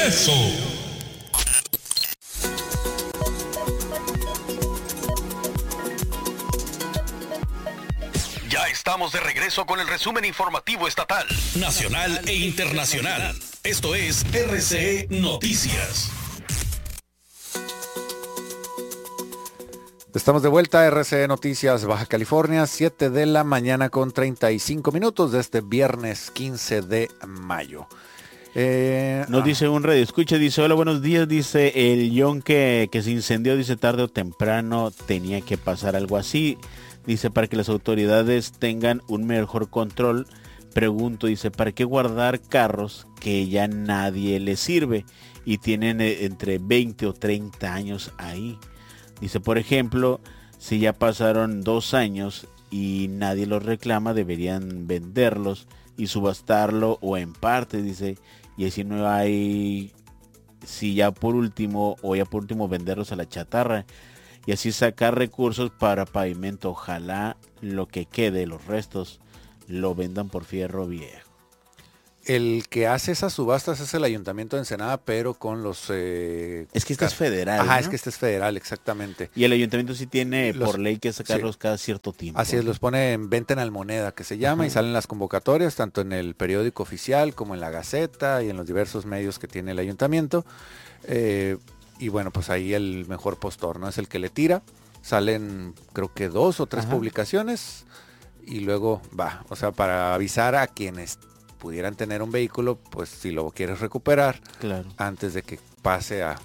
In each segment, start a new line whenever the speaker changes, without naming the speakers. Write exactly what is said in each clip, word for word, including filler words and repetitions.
regreso.
Ya estamos de regreso con el resumen informativo estatal,
nacional e internacional. Esto es R C E Noticias.
Estamos de vuelta a R C E Noticias Baja California, siete de la mañana con treinta y cinco minutos de este viernes quince de mayo.
Eh, Nos ah. dice un radio escucha, dice, hola, buenos días, dice, el yonque que se incendió, dice, tarde o temprano tenía que pasar algo así, dice, para que las autoridades tengan un mejor control. Pregunto, dice, ¿para qué guardar carros que ya nadie les sirve y tienen entre veinte o treinta años ahí? Dice, por ejemplo, si ya pasaron dos años y nadie los reclama, deberían venderlos y subastarlo o en parte, dice, y así no hay, si ya por último, o ya por último venderlos a la chatarra y así sacar recursos para pavimento. Ojalá lo que quede, los restos, lo vendan por fierro viejo.
El que hace esas subastas es el Ayuntamiento de Ensenada, pero con los... Eh,
es que este es federal,
Ajá,
¿no?
es que este es federal, exactamente.
Y el Ayuntamiento sí tiene
los,
por ley que sacarlos
sí.
cada cierto tiempo.
Así es, los pone en venta en Almoneda, que se llama, Ajá. y salen las convocatorias, tanto en el periódico oficial como en la Gaceta y en los diversos medios que tiene el Ayuntamiento. Eh, y bueno, pues ahí el mejor postor, ¿no? Es el que le tira. Salen, creo que dos o tres Ajá. publicaciones y luego va, o sea, para avisar a quienes pudieran tener un vehículo, pues si lo quieres recuperar,
claro,
antes de que pase a,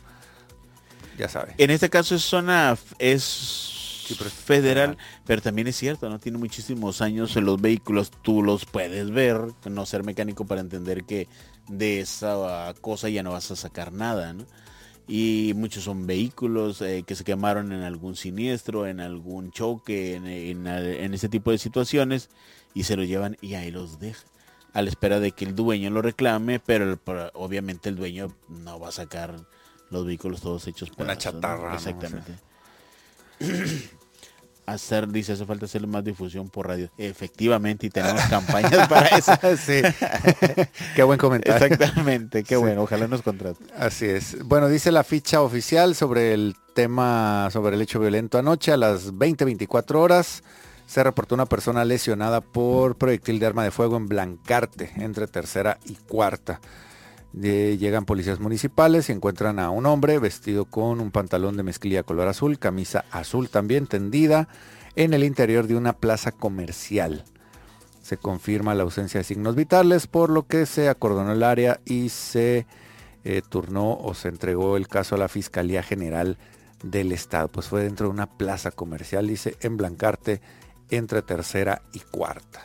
ya sabes.
En este caso es zona, es sí, pero es federal, federal, pero también es cierto, ¿no? Tiene muchísimos años en los vehículos, tú los puedes ver, no ser mecánico para entender que de esa cosa ya no vas a sacar nada, ¿no? Y muchos son vehículos eh, que se quemaron en algún siniestro, en algún choque, en, en, en ese tipo de situaciones, y se los llevan y ahí los dejan, a la espera de que el dueño lo reclame, pero, el, pero obviamente el dueño no va a sacar los vehículos todos hechos pedazos,
una chatarra,
¿no? Exactamente.
No sé.
Hacer, dice, hace falta hacer más difusión por radio. Efectivamente, y tenemos campañas para eso.
Sí. Qué buen comentario.
Exactamente, qué sí. Bueno, ojalá nos contraten.
Así es. Bueno, dice la ficha oficial sobre el tema, sobre el hecho violento anoche a las veinte veinticuatro horas. Se reportó una persona lesionada por proyectil de arma de fuego en Blancarte, entre tercera y cuarta. De, llegan policías municipales y encuentran a un hombre vestido con un pantalón de mezclilla color azul, camisa azul también tendida, en el interior de una plaza comercial. Se confirma la ausencia de signos vitales, por lo que se acordonó el área y se eh, turnó o se entregó el caso a la Fiscalía General del Estado. Pues fue dentro de una plaza comercial, dice, en Blancarte, entre tercera y cuarta.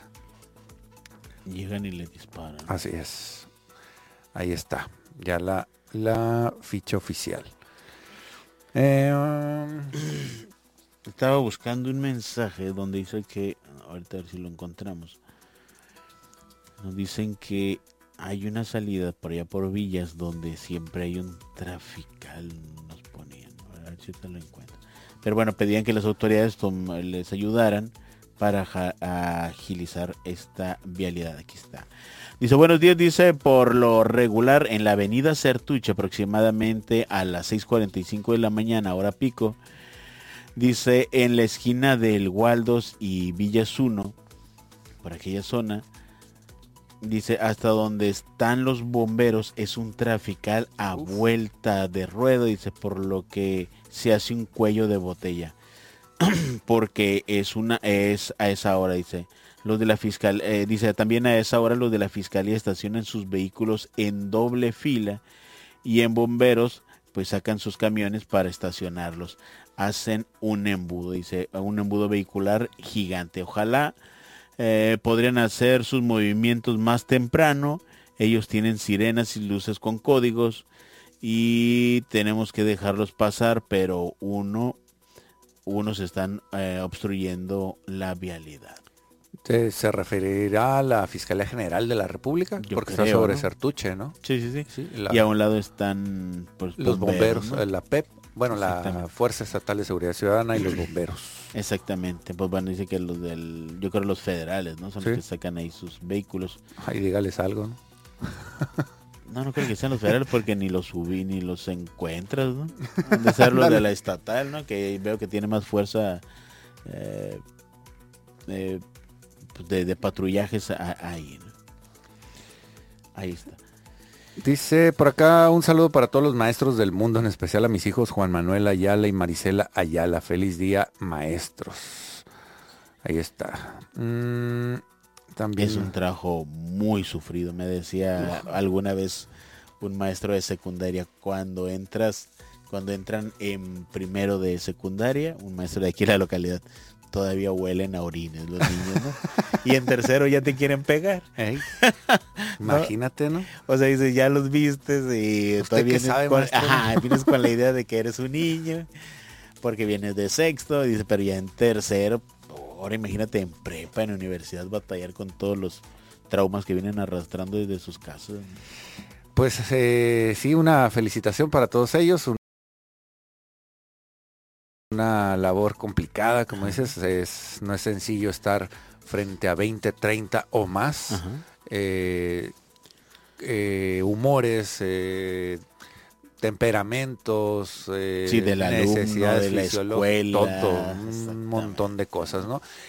Llegan y le disparan.
Así es. Ahí está, ya la, la ficha oficial. Eh, um...
Estaba buscando un mensaje donde dice que, ahorita a ver si lo encontramos. Nos dicen que hay una salida por allá por Villas donde siempre hay un trafical, nos ponían. A ver si te lo encuentro. Pero bueno, pedían que las autoridades tom- les ayudaran para ja- agilizar esta vialidad. Aquí está. Dice, buenos días, dice, por lo regular en la avenida Certuche, aproximadamente a las seis cuarenta y cinco de la mañana, hora pico, dice, en la esquina del Waldos y Villas uno, por aquella zona, dice, hasta donde están los bomberos es un trafical a Uf. vuelta de ruedo, dice, por lo que se hace un cuello de botella, porque es una es a esa hora, dice. Los de la fiscal, eh, dice, también a esa hora los de la fiscalía estacionan sus vehículos en doble fila y en bomberos pues sacan sus camiones para estacionarlos. Hacen un embudo, dice, un embudo vehicular gigante. Ojalá eh, podrían hacer sus movimientos más temprano. Ellos tienen sirenas y luces con códigos y tenemos que dejarlos pasar, pero uno, unos están eh, obstruyendo la vialidad.
¿Se referirá a la Fiscalía General de la República?
Yo
Porque
creo,
está sobre
¿no?
Certuche, ¿no?
Sí, sí, sí.
sí la,
y a un lado están pues,
los bomberos,
bomberos, ¿no?
la P E P, bueno, la Fuerza Estatal de Seguridad Ciudadana y los bomberos.
Exactamente, pues van a decir que los del, yo creo los federales, ¿no? Son ¿Sí? los que sacan ahí sus vehículos.
Ay, dígales algo, ¿no?
No, no creo que sean los federales porque ni los subí ni los encuentras, ¿no? Han de ser los de la estatal, ¿no? Que veo que tiene más fuerza eh, eh, de, de patrullajes a- ahí, ¿no? Ahí está.
Dice por acá un saludo para todos los maestros del mundo, en especial a mis hijos Juan Manuel Ayala y Marisela Ayala. Feliz día, maestros. Ahí está. Mm, también
Es un trabajo muy sufrido. Me decía alguna vez un maestro de secundaria, cuando entras, cuando entran en primero de secundaria, un maestro de aquí en la localidad, todavía huelen a orines los niños, ¿no? Y en tercero ya te quieren pegar.
Ey, imagínate, ¿no?
O sea, dices, ya los vistes y
¿Usted
todavía
qué
vienes
sabe,
con,
maestro?
ajá, vienes con la idea de que eres un niño, porque vienes de sexto, dice, pero ya en tercero, ahora imagínate en prepa, en universidad, batallar con todos los traumas que vienen arrastrando desde sus casas.
Pues eh, sí, una felicitación para todos ellos. un- Una labor complicada, como dices, es, no es sencillo estar frente a veinte, treinta o más.
Ajá.
eh, eh, humores, eh, temperamentos, eh,
Sí, del alumno,
necesidades
de la
fisiológicas,
escuela,
todo, un
exactamente.
montón de cosas, ¿no?